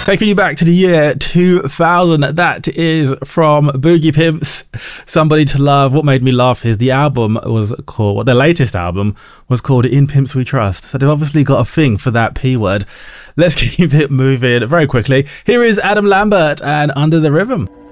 Taking you back to the year 2000, that is from Boogie Pimps, Somebody to Love. What made me laugh is the album was called, their latest album was called In Pimps We Trust. So they've obviously got a thing for that P word. Let's keep it moving very quickly. Here is Adam Lambert and Under the Rhythm.